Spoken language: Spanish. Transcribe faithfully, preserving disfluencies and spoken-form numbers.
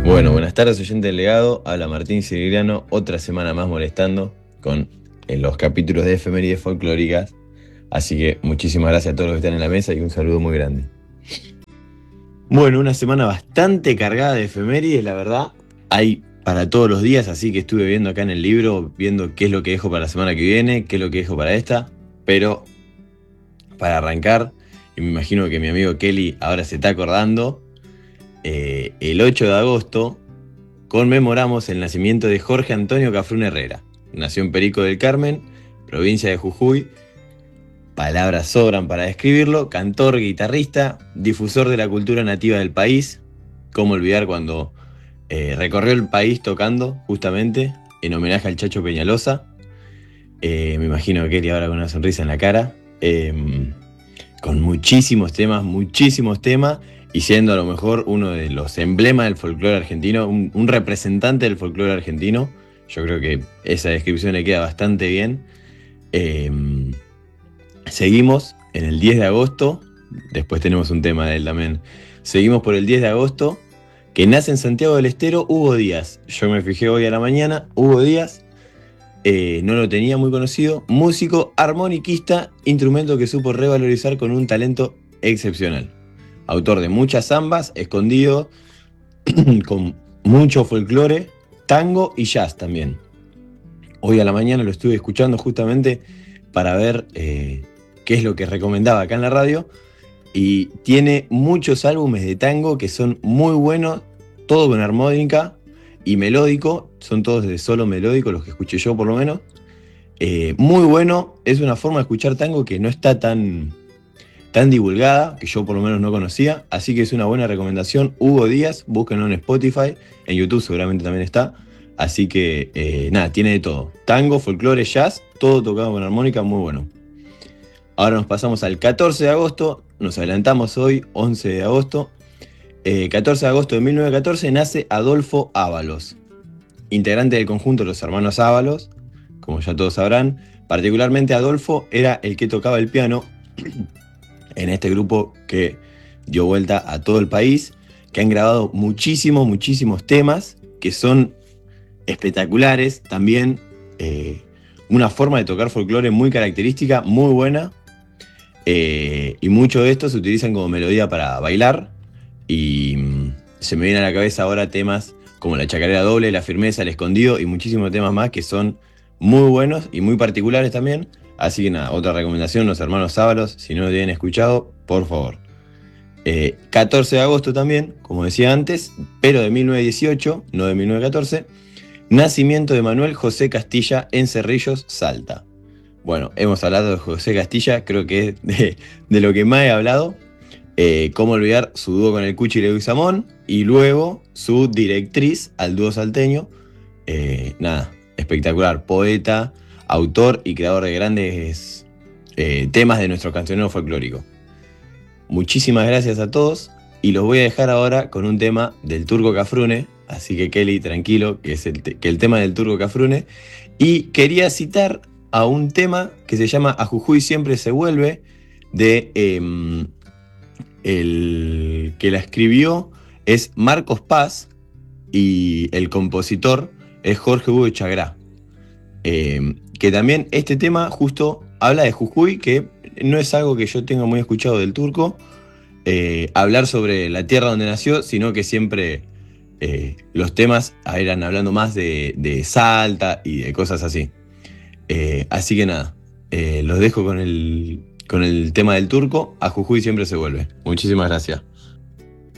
Bueno, buenas tardes, oyente del legado. Habla Martín Sirigliano, otra semana más molestando con eh, los capítulos de efemérides folclóricas. Así que muchísimas gracias a todos los que están en la mesa y un saludo muy grande. Bueno, una semana bastante cargada de efemérides, la verdad. Hay para todos los días, así que estuve viendo acá en el libro, viendo qué es lo que dejo para la semana que viene, qué es lo que dejo para esta. Pero para arrancar, y me imagino que mi amigo Kelly ahora se está acordando, eh, el ocho de agosto conmemoramos el nacimiento de Jorge Antonio Cafrún Herrera. Nació en Perico del Carmen, provincia de Jujuy. Palabras sobran para describirlo. Cantor, guitarrista, difusor de la cultura nativa del país. Cómo olvidar cuando eh, recorrió el país tocando, justamente, en homenaje al Chacho Peñalosa. Eh, me imagino a Kelly ahora con una sonrisa en la cara. Eh, con muchísimos temas, muchísimos temas. Y siendo a lo mejor uno de los emblemas del folclore argentino, un, un representante del folclore argentino. Yo creo que esa descripción le queda bastante bien. Eh, seguimos en el diez de agosto, después tenemos un tema de él también. Seguimos por el diez de agosto, que nace en Santiago del Estero Hugo Díaz. Yo me fijé hoy a la mañana, Hugo Díaz, eh, no lo tenía muy conocido, músico, armoniquista, instrumento que supo revalorizar con un talento excepcional. Autor de muchas zambas, escondido, con mucho folclore, tango y jazz también. Hoy a la mañana lo estuve escuchando justamente para ver eh, qué es lo que recomendaba acá en la radio. Y tiene muchos álbumes de tango que son muy buenos, todo con armónica y melódico. Son todos de solo melódico, los que escuché yo por lo menos. Eh, muy bueno, es una forma de escuchar tango que no está tan... tan divulgada, que yo por lo menos no conocía, así que es una buena recomendación. Hugo Díaz, búsquenlo en Spotify, en YouTube seguramente también está, así que eh, nada, tiene de todo. Tango, folclore, jazz, todo tocado con armónica, muy bueno. Ahora nos pasamos al catorce de agosto, nos adelantamos hoy, once de agosto. Eh, catorce de agosto de mil novecientos catorce nace Adolfo Ábalos, integrante del conjunto Los Hermanos Ábalos, como ya todos sabrán. Particularmente Adolfo era el que tocaba el piano en este grupo que dio vuelta a todo el país, que han grabado muchísimos, muchísimos temas, que son espectaculares, también eh, una forma de tocar folclore muy característica, muy buena, eh, y muchos de estos se utilizan como melodía para bailar, y mm, se me vienen a la cabeza ahora temas como la chacarera doble, la firmeza, el escondido, y muchísimos temas más que son muy buenos y muy particulares también. Así que nada, otra recomendación, Los Hermanos Ábalos, si no lo tienen escuchado, por favor. Eh, catorce de agosto también, como decía antes, pero de mil novecientos dieciocho, no de mil novecientos catorce, nacimiento de Manuel José Castilla en Cerrillos, Salta. Bueno, hemos hablado de José Castilla, creo que es de, de lo que más he hablado. Eh, cómo olvidar su dúo con el Cuchi Leguizamón y luego su directriz al dúo salteño. Eh, nada, espectacular, poeta, autor y creador de grandes eh, temas de nuestro cancionero folclórico. Muchísimas gracias a todos y los voy a dejar ahora con un tema del Turco Cafrune, así que Kelly, tranquilo, que es el, te- que el tema del Turco Cafrune. Y quería citar a un tema que se llama A Jujuy siempre se vuelve, de eh, el que la escribió es Marcos Paz y el compositor es Jorge Hugo Chagrá. Eh, que también este tema justo habla de Jujuy, que no es algo que yo tenga muy escuchado del turco, eh, hablar sobre la tierra donde nació, sino que siempre eh, los temas eran hablando más de, de Salta y de cosas así. Eh, así que nada, eh, los dejo con el, con el tema del turco, A Jujuy siempre se vuelve. Muchísimas gracias.